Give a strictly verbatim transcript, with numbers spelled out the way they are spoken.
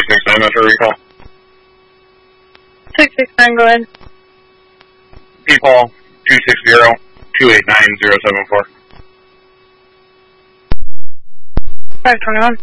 six nine, that's a recall. six six nine, go ahead. People, two six zero, two eight nine, zero seven four. five twenty-one.